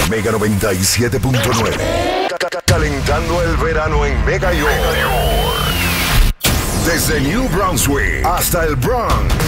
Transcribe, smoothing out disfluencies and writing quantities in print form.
Mega 97.9. Calentando el verano en Mega York. Desde New Brunswick hasta el Bronx.